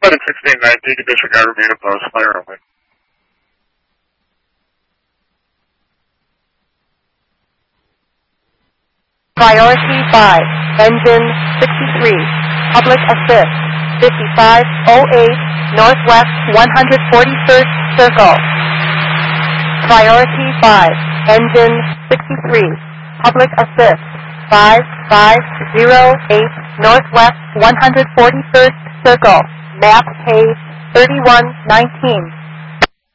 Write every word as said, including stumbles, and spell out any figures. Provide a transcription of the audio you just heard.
Flight sixteen ninety, disregard remain opposed, fire runway. Priority five, engine sixty-three, public assist, fifty-five oh eight, northwest one hundred forty-first circle. Priority five, engine sixty-three, public assist, five five oh eight, northwest one hundred forty-first circle, map page thirty-one nineteen.